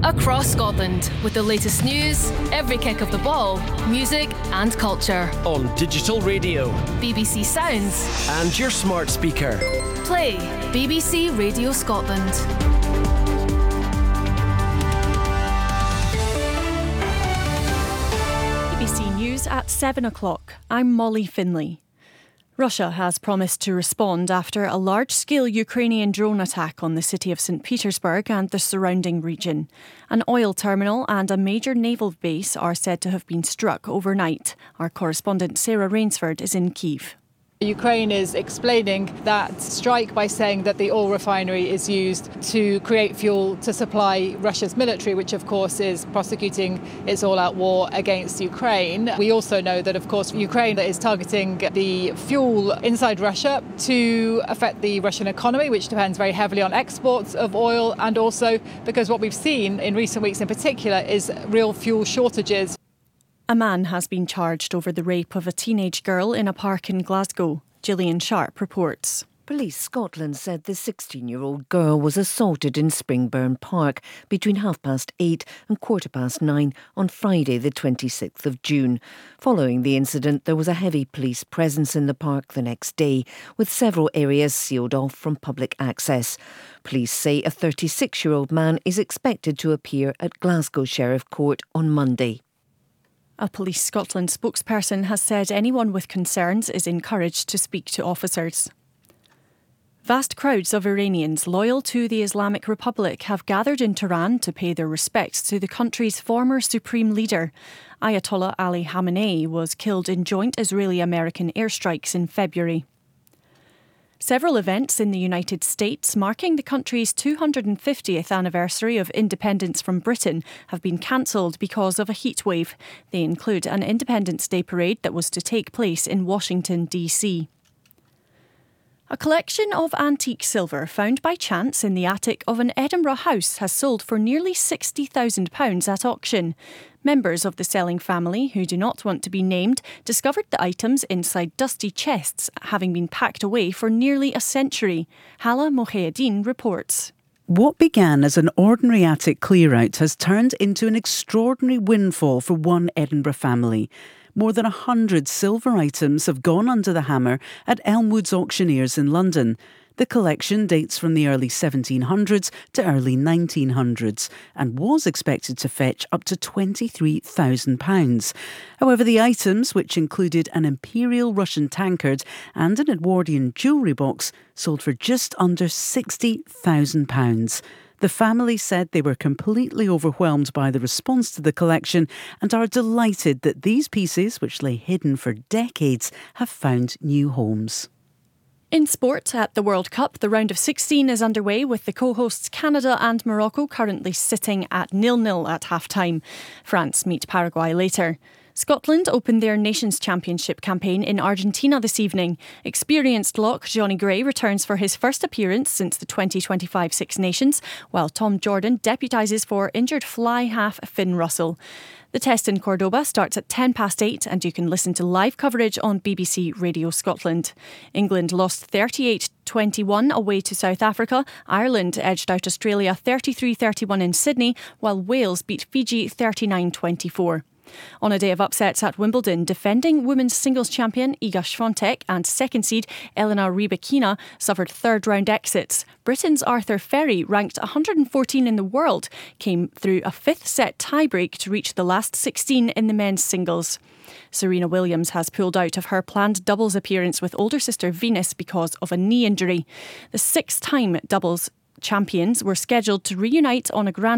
across Scotland with the latest news, every kick of the ball, music and culture. On digital radio, BBC Sounds and your smart speaker. Play BBC Radio Scotland. BBC News at 7 o'clock. I'm Molly Finlay. Russia has promised to respond after a large-scale Ukrainian drone attack on the city of St. Petersburg and the surrounding region. An oil terminal and a major naval base are said to have been struck overnight. Our correspondent Sarah Rainsford is in Kyiv. Ukraine is explaining that strike by saying that the oil refinery is used to create fuel to supply Russia's military, which of course is prosecuting its all-out war against Ukraine. We also know that of course Ukraine is targeting the fuel inside Russia to affect the Russian economy, which depends very heavily on exports of oil, and also because what we've seen in recent weeks in particular is real fuel shortages. A man has been charged over the rape of a teenage girl in a park in Glasgow. Gillian Sharp reports. Police Scotland said the 16-year-old girl was assaulted in Springburn Park between 8:30 and 9:15 on Friday the 26th of June. Following the incident, there was a heavy police presence in the park the next day, with several areas sealed off from public access. Police say a 36-year-old man is expected to appear at Glasgow Sheriff Court on Monday. A Police Scotland spokesperson has said anyone with concerns is encouraged to speak to officers. Vast crowds of Iranians loyal to the Islamic Republic have gathered in Tehran to pay their respects to the country's former supreme leader. Ayatollah Ali Khamenei was killed in joint Israeli-American airstrikes in February. Several events in the United States marking the country's 250th anniversary of independence from Britain have been cancelled because of a heatwave. They include an Independence Day parade that was to take place in Washington, D.C. A collection of antique silver found by chance in the attic of an Edinburgh house has sold for nearly £60,000 at auction. Members of the selling family, who do not want to be named, discovered the items inside dusty chests, having been packed away for nearly a century. Hala Mohaeddin reports. What began as an ordinary attic clear-out has turned into an extraordinary windfall for one Edinburgh family. More than 100 silver items have gone under the hammer at Elmwood's Auctioneers in London. The collection dates from the early 1700s to early 1900s and was expected to fetch up to £23,000. However, the items, which included an Imperial Russian tankard and an Edwardian jewellery box, sold for just under £60,000. The family said they were completely overwhelmed by the response to the collection and are delighted that these pieces, which lay hidden for decades, have found new homes. In sport, at the World Cup, the round of 16 is underway with the co-hosts Canada and Morocco currently sitting at 0-0 at half-time. France meet Paraguay later. Scotland opened their Nations Championship campaign in Argentina this evening. Experienced lock Johnny Gray returns for his first appearance since the 2025 Six Nations, while Tom Jordan deputises for injured fly half Finn Russell. The test in Cordoba starts at 8:10 and you can listen to live coverage on BBC Radio Scotland. England lost 38-21 away to South Africa. Ireland edged out Australia 33-31 in Sydney, while Wales beat Fiji 39-24. On a day of upsets at Wimbledon, defending women's singles champion Iga Swiatek and second seed Elena Rybakina suffered third-round exits. Britain's Arthur Ferry, ranked 114 in the world, came through a fifth-set tiebreak to reach the last 16 in the men's singles. Serena Williams has pulled out of her planned doubles appearance with older sister Venus because of a knee injury. The six-time doubles champions were scheduled to reunite on a Grand